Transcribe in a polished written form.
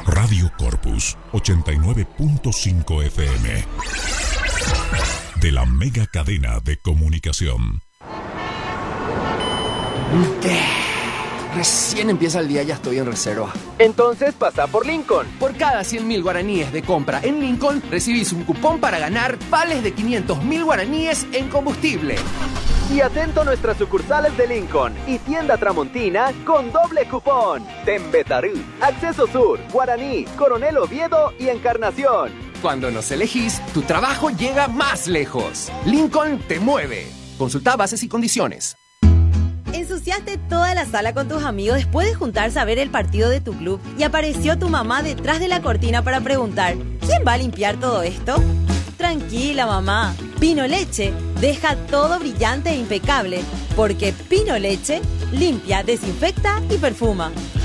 Radio Corpus 89.5 FM. De la mega cadena de comunicación. ¿Qué? Recién empieza el día y ya estoy en reserva. Entonces pasa por Lincoln. Por cada 100.000 guaraníes de compra en Lincoln, recibís un cupón para ganar vales de 500.000 guaraníes en combustible. Y atento a nuestras sucursales de Lincoln y tienda Tramontina con doble cupón. Tembetarú, Acceso Sur, Guaraní, Coronel Oviedo y Encarnación. Cuando nos elegís, tu trabajo llega más lejos. Lincoln te mueve. Consulta bases y condiciones. Ensuciaste toda la sala con tus amigos después de juntarse a ver el partido de tu club y apareció tu mamá detrás de la cortina para preguntar: ¿quién va a limpiar todo esto? Tranquila, mamá. Pino Leche deja todo brillante e impecable, porque Pino Leche limpia, desinfecta y perfuma.